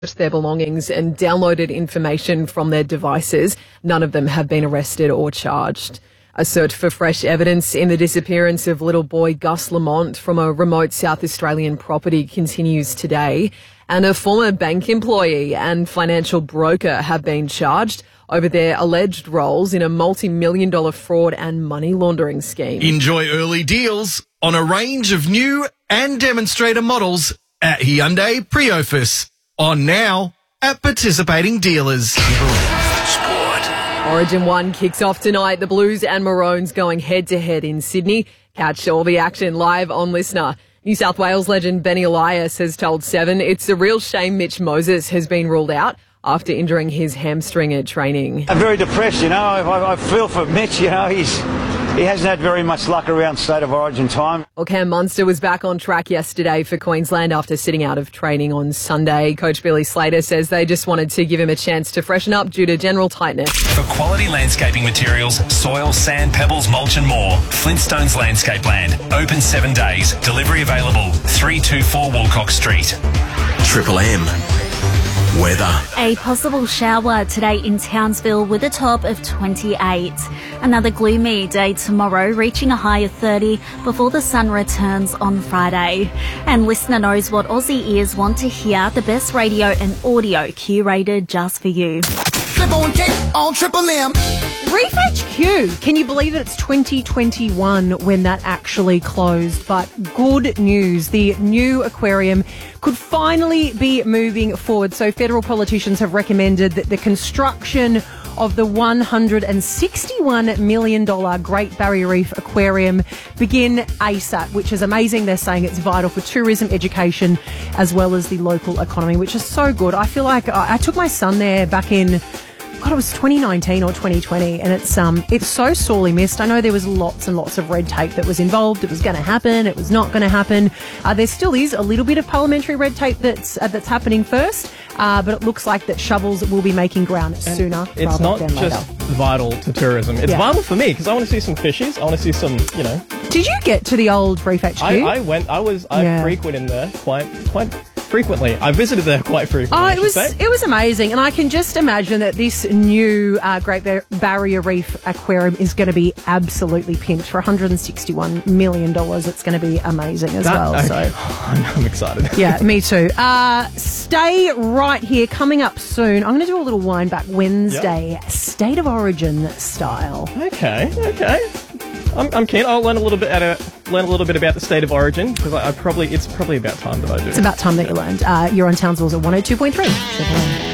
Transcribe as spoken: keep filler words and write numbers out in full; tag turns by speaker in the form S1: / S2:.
S1: their belongings and downloaded information from their devices. None of them have been arrested or charged. A search for fresh evidence in the disappearance of little boy Gus Lamont from a remote South Australian property continues today. And a former bank employee and financial broker have been charged over their alleged roles in a multi-million dollar fraud and money laundering scheme.
S2: Enjoy early deals on a range of new and demonstrator models at Hyundai Priofus. On now at participating dealers.
S3: Sport.
S1: Origin one kicks off tonight. The Blues and Maroons going head-to-head in Sydney. Catch all the action live on Listener. New South Wales legend Benny Elias has told Seven it's a real shame Mitch Moses has been ruled out after injuring his hamstring at training.
S4: I'm very depressed, you know. I, I feel for Mitch, you know. He's he hasn't had very much luck around State of Origin time.
S1: Well, Cam Munster was back on track yesterday for Queensland after sitting out of training on Sunday. Coach Billy Slater says they just wanted to give him a chance to freshen up due to general tightness.
S3: For quality landscaping materials, soil, sand, pebbles, mulch and more, Flintstones Landscape Land. Open seven days. Delivery available. three two four Wilcox Street.
S5: Triple M. Weather.
S6: A possible shower today in Townsville with a top of twenty-eight. Another gloomy day tomorrow, reaching a high of thirty before the sun returns on Friday. And Listener knows what Aussie ears want to hear, the best radio and audio curated just for you.
S7: Flip on Kate on Triple M.
S8: Reef H Q. Can you believe it's twenty twenty-one when that actually closed? But good news, the new aquarium could finally be moving forward. So federal politicians have recommended that the construction of the one hundred sixty-one million dollars Great Barrier Reef Aquarium begin ASAP, which is amazing. They're saying it's vital for tourism, education, as well as the local economy, which is so good. I feel like I, I took my son there back in God, it was twenty nineteen or twenty twenty, and it's um, it's so sorely missed. I know there was lots and lots of red tape that was involved. It was going to happen. It was not going to happen. Uh, there still is a little bit of parliamentary red tape that's uh, that's happening first, uh, but it looks like that shovels will be making ground and sooner
S9: it's
S8: rather
S9: not
S8: than
S9: just
S8: later.
S9: Vital to tourism. It's
S8: Yeah.
S9: vital for me because I want to see some fishies. I want to see some, you know.
S8: Did you get to the old Reef H Q?
S9: I, I went. I was. I
S8: Yeah.
S9: frequent in there quite quite frequently. I visited there quite frequently.
S8: Oh,
S9: I
S8: it
S9: should
S8: was
S9: say.
S8: it was amazing, and I can just imagine that this new uh, Great Bar- Barrier Reef Aquarium is going to be absolutely pimped for one hundred sixty-one million dollars. It's going to be amazing as
S9: That-
S8: well.
S9: okay.
S8: So,
S9: I'm excited.
S8: yeah, me too. Uh, stay right here. Coming up soon, I'm going to do a little Wind Back Wednesday, State of Origin style.
S9: Okay. Okay. I'm, I'm keen. I'll learn a little bit about learn a little bit about the state of origin because I, I probably it's probably about time that I do.
S8: It's about time that you learned. Uh, you're on Townsville's at one oh two point three.